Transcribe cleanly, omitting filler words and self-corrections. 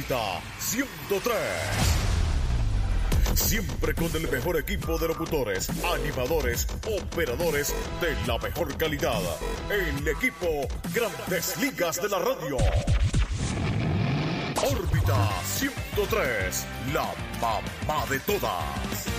Órbita 103. Siempre con el mejor equipo de locutores, animadores, operadores de la mejor calidad. El equipo Grandes Ligas de la Radio. Órbita 103, la mamá de todas.